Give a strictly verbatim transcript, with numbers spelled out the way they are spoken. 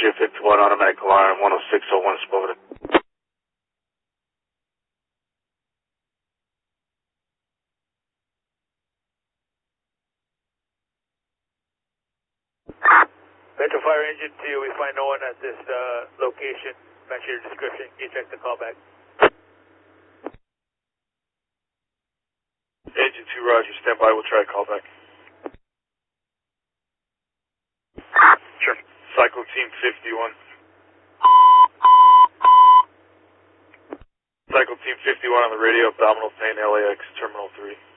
J fifty-one automatic alarm, one oh six oh one spotted. Metro Fire Engine two, we find no one at this uh, location. Match your description. You check the callback. Engine two, roger. Stand by. We'll try a callback. Sure. Cycle Team fifty-one. Cycle Team fifty-one on the radio, abdominal pain, L A X, Terminal three.